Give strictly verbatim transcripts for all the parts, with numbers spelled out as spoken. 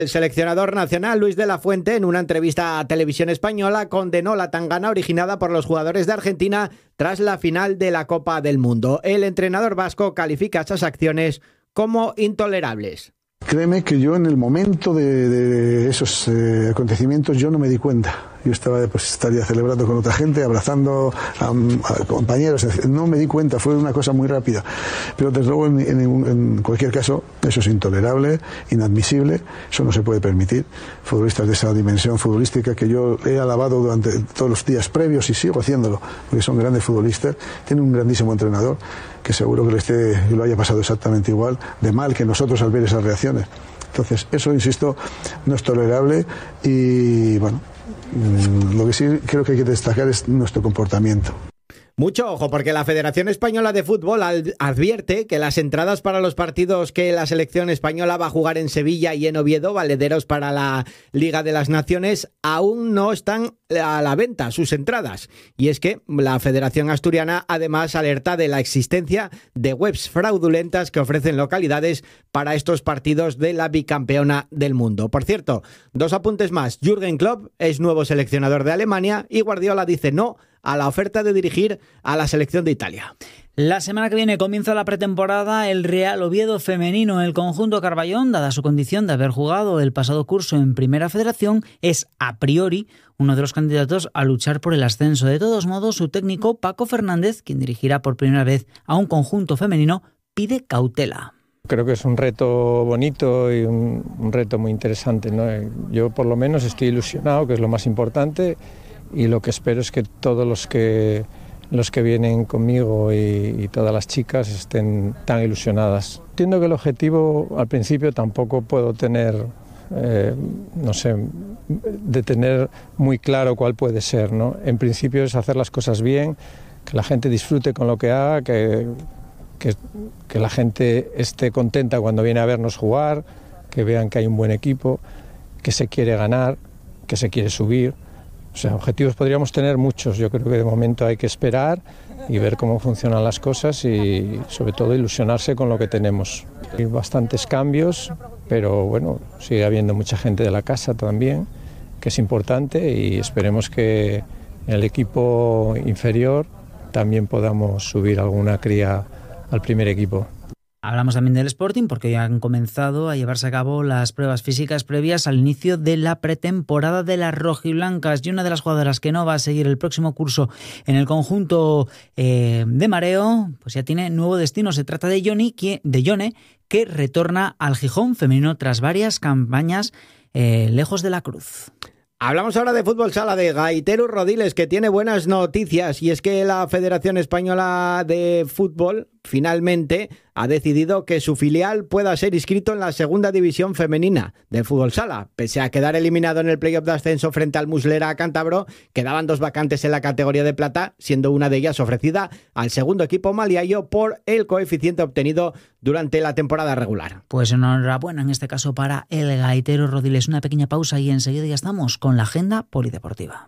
El seleccionador nacional Luis de la Fuente, en una entrevista a Televisión Española, condenó la tangana originada por los jugadores de Argentina tras la final de la Copa del Mundo. El entrenador vasco califica esas acciones como intolerables. Créeme que yo en el momento de, de esos eh, acontecimientos yo no me di cuenta. Yo estaba, pues estaría celebrando con otra gente, abrazando a, a compañeros. No me di cuenta, fue una cosa muy rápida. Pero desde luego, en, en, en cualquier caso, eso es intolerable, inadmisible. Eso no se puede permitir. Futbolistas de esa dimensión futbolística que yo he alabado durante todos los días previos y sigo haciéndolo, porque son grandes futbolistas. Tienen un grandísimo entrenador que seguro que le esté, lo haya pasado exactamente igual de mal que nosotros al ver esas reacciones. Entonces, eso, insisto, no es tolerable y, bueno, lo que sí creo que hay que destacar es nuestro comportamiento. Mucho ojo, porque la Federación Española de Fútbol advierte que las entradas para los partidos que la selección española va a jugar en Sevilla y en Oviedo, valederos para la Liga de las Naciones, aún no están a la venta sus entradas. Y es que la Federación Asturiana además alerta de la existencia de webs fraudulentas que ofrecen localidades para estos partidos de la bicampeona del mundo. Por cierto, dos apuntes más. Jürgen Klopp es nuevo seleccionador de Alemania y Guardiola dice no a la oferta de dirigir a la selección de Italia. La semana que viene comienza la pretemporada el Real Oviedo femenino. El conjunto Carballón, dada su condición de haber jugado el pasado curso en Primera Federación, es a priori uno de los candidatos a luchar por el ascenso. De todos modos, su técnico Paco Fernández, quien dirigirá por primera vez a un conjunto femenino, pide cautela. Creo que es un reto bonito y un, un reto muy interesante, ¿no? Yo por lo menos estoy ilusionado, que es lo más importante, y lo que espero es que todos los que los que vienen conmigo y, y todas las chicas estén tan ilusionadas. Entiendo que el objetivo al principio tampoco puedo tener, eh, no sé, de tener muy claro cuál puede ser, ¿no? En principio es hacer las cosas bien, que la gente disfrute con lo que haga, que, que, que la gente esté contenta cuando viene a vernos jugar, que vean que hay un buen equipo, que se quiere ganar, que se quiere subir. O sea, objetivos podríamos tener muchos. Yo creo que de momento hay que esperar y ver cómo funcionan las cosas y sobre todo ilusionarse con lo que tenemos. Hay bastantes cambios, pero bueno, sigue habiendo mucha gente de la casa también, que es importante, y esperemos que en el equipo inferior también podamos subir alguna cría al primer equipo. Hablamos también del Sporting porque ya han comenzado a llevarse a cabo las pruebas físicas previas al inicio de la pretemporada de las rojiblancas, y una de las jugadoras que no va a seguir el próximo curso en el conjunto eh, de Mareo, pues ya tiene nuevo destino. Se trata de Yone, que, de Yone, que retorna al Gijón femenino tras varias campañas eh, lejos de la cruz. Hablamos ahora de fútbol sala, de Gaiteru Rodiles, que tiene buenas noticias, y es que la Federación Española de Fútbol finalmente ha decidido que su filial pueda ser inscrito en la segunda división femenina de fútbol sala. Pese a quedar eliminado en el playoff de ascenso frente al Muslera Cántabro, quedaban dos vacantes en la categoría de plata, siendo una de ellas ofrecida al segundo equipo maliayo por el coeficiente obtenido durante la temporada regular. Pues enhorabuena en este caso para el Gaiteru Rodiles. Una pequeña pausa y enseguida ya estamos con la agenda polideportiva.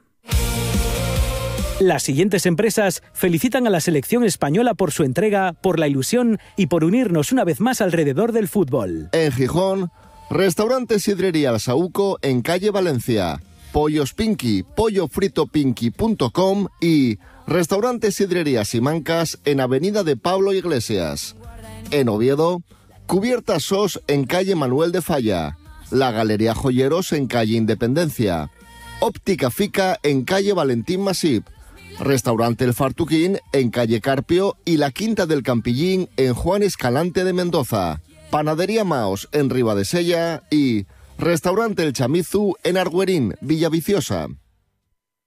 Las siguientes empresas felicitan a la selección española por su entrega, por la ilusión y por unirnos una vez más alrededor del fútbol. En Gijón, Restaurante Sidrería El Saúco en calle Valencia, Pollos Pinky, pollo frito pinky punto com y Restaurante Sidrería Simancas en avenida de Pablo Iglesias. En Oviedo, Cubiertas Sos en calle Manuel de Falla, La Galería Joyeros en calle Independencia, Óptica Fica en calle Valentín Masip, Restaurante El Fartuquín en calle Carpio y La Quinta del Campillín en Juan Escalante de Mendoza, Panadería Maos en Ribadesella y Restaurante El Chamizu en Arguerín, Villaviciosa.